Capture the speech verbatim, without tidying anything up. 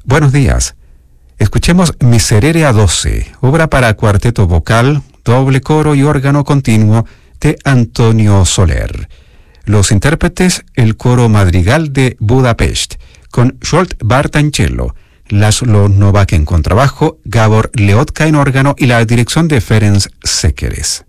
Buenos días. Escuchemos Miserere a doce, obra para cuarteto vocal, doble coro y órgano continuo de Antonio Soler. Los intérpretes, el coro madrigal de Budapest, con Zsolt Barta en cello, László Novák en contrabajo, Gábor Leotka en órgano y la dirección de Ferenc Sekeres.